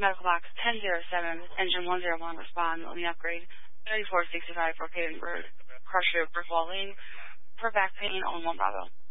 Medical box 1007, engine 101, respond, let me upgrade 3465 for Paving Road, Crusher, Brick Wall Lane, for back pain on 1 Bravo.